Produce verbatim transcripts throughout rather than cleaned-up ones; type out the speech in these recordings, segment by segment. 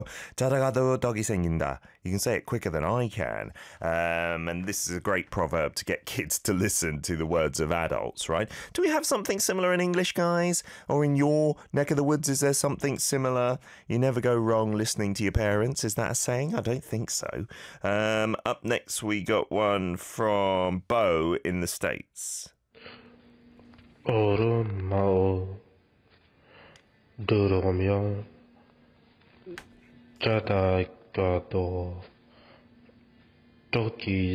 자다가도 떡이 생긴다. You can say it quicker than I can. Um, and this is a great proverb to get kids to listen to the words of adults, right? Do we have something similar in English, guys? Or in your neck of the woods, is there something similar? You never go wrong listening to your parents. Is that a saying? I don't think so. Um, up next, we got one from Bo in the States. 어른 마을 들어오면 자다가도 떡이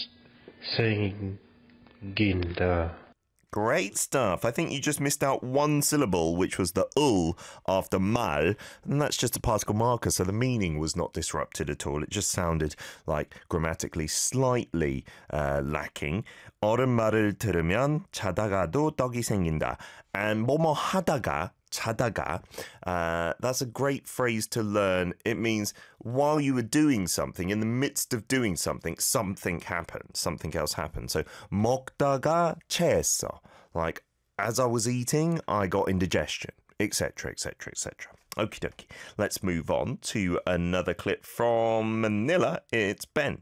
생긴다. Great stuff. I think you just missed out one syllable, which was the ul after mal, and that's just a particle marker, so the meaning was not disrupted at all. It just sounded like grammatically slightly uh, lacking. 어른 말을 들으면 자다가도 떡이 생긴다. And 뭐뭐 하다가 자다가, uh, that's a great phrase to learn. It means while you were doing something, in the midst of doing something, something happened, something else happened. So 먹다가 체했어, like as I was eating, I got indigestion, et cetera, et cetera, et cetera. Okie dokie. Let's move on to another clip from Manila. It's Ben.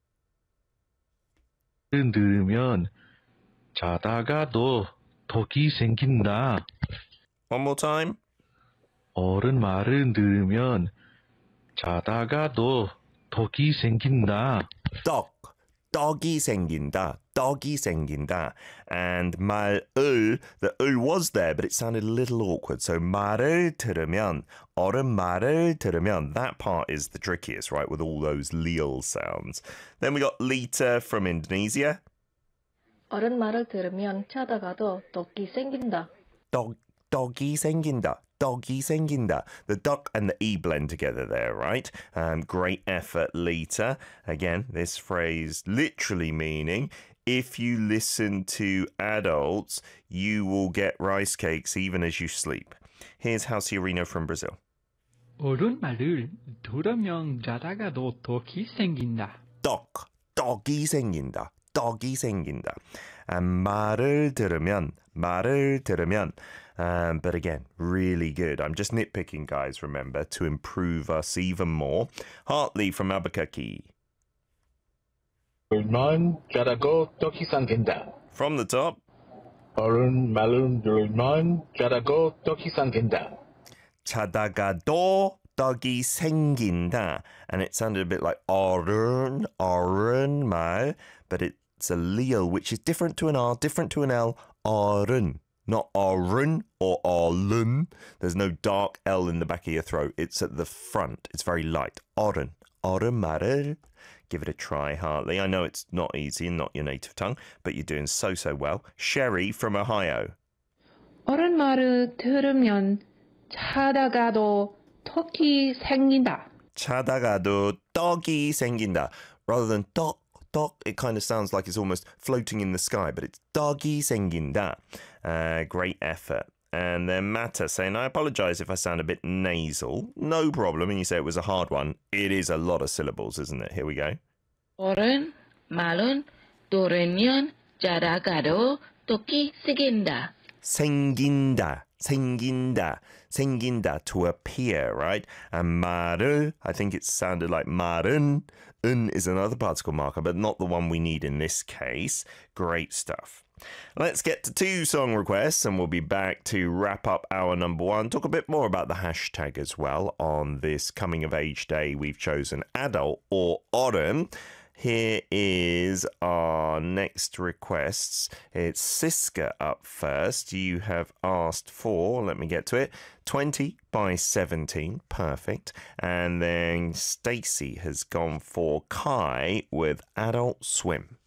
들으면 자다가도 떡이 생긴다. One more time. 어른 말을 들으면 자다가도 떡이 생긴다. 떡, 떡이 생긴다, 떡이 생긴다. And 말을, the 을 was there, but it sounded a little awkward. So 말을 들으면, 어른 말을 들으면, that part is the trickiest, right, with all those leal sounds. Then we got Lita from Indonesia. 어른 말을 들으면 자다가도 떡이 생긴다. 떡, 떡이 생긴다. Doggy 생긴다. The duck and the e blend together there, right? Um, great effort, Lita. Again, this phrase literally meaning if you listen to adults, you will get rice cakes even as you sleep. Here's Halciorino from Brazil. 어른 말을 들으면 자다가도 떡이 생긴다. 떡, 떡이 생긴다. 떡이 생긴다. And 말을 들으면, 말을 들으면. Um, but again, really good. I'm just nitpicking, guys, remember, to improve us even more. Hartley from Albuquerque. 들으면 자다고 떡이 생긴다. From the top. 어른 말을 들으면 자다고 떡이 생긴다. 자다가도 떡이 생긴다. And it sounded a bit like 어른, 어른 말, but it's a leal, which is different to an R, different to an L, 어른. Not 어른 or 얼른. There's no dark L in the back of your throat. It's at the front. It's very light. 어른. 어른 말을. Give it a try, Hartley. I know it's not easy and not your native tongue, but you're doing so, so well. Sherry from Ohio. 어른 말을 들으면 자다가도 떡이 생긴다. 자다가도 떡이 생긴다. Rather than 떡, 떡, it kind of sounds like it's almost floating in the sky, but it's 떡이 생긴다. Uh, great effort. And then Matta saying, I apologise if I sound a bit nasal. No problem. And you say it was a hard one. It is a lot of syllables, isn't it? Here we go. 어른 말은 들으면 자다가도 떡이 생긴다. 생긴다. 생긴다. 생긴다. To appear, right? And 말을, I think it sounded like 말은. Un is another particle marker, but not the one we need in this case. Great stuff. Let's get to two song requests and we'll be back to wrap up our number one. Talk a bit more about the hashtag as well on this coming of age day. We've chosen adult or 어른. Here is our next requests. It's Siska up first. You have asked for, let me get to it, twenty by seventeen. Perfect. And then Stacey has gone for Kai with Adult Swim.